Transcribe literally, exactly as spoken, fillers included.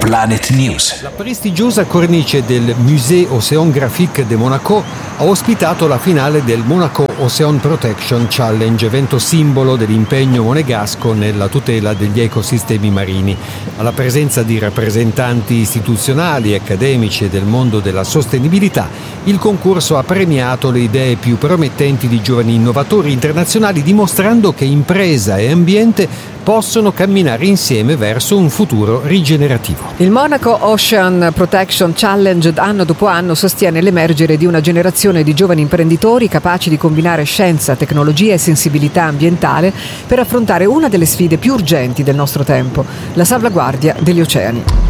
Planet News. La prestigiosa cornice del Musée Océanographique de Monaco ha ospitato la finale del Monaco Ocean Protection Challenge, evento simbolo dell'impegno monegasco nella tutela degli ecosistemi marini. Alla presenza di rappresentanti istituzionali, accademici e del mondo della sostenibilità, il concorso ha premiato le idee più promettenti di giovani innovatori internazionali, dimostrando che impresa e ambiente possono camminare insieme verso un futuro rigenerativo. Il Monaco Ocean Protection Challenge anno dopo anno sostiene l'emergere di una generazione di giovani imprenditori capaci di combinare scienza, tecnologia e sensibilità ambientale per affrontare una delle sfide più urgenti del nostro tempo, la salvaguardia degli oceani.